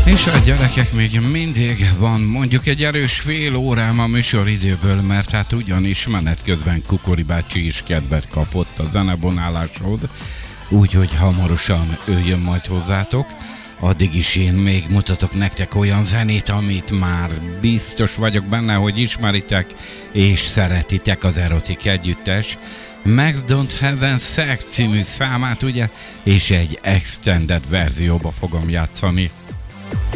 És a gyerekek, még mindig van mondjuk egy erős fél órám a műsoridőből, mert hát ugyanis menet közben Kukori bácsi is kedvet kapott a zenebonáláshoz, úgyhogy hamarosan ő jön majd hozzátok. Addig is én még mutatok nektek olyan zenét, amit már biztos vagyok benne, hogy ismeritek és szeretitek, az Erotik együttes Max Don't Have Sex című számát, ugye, és egy extended verzióba fogom játszani.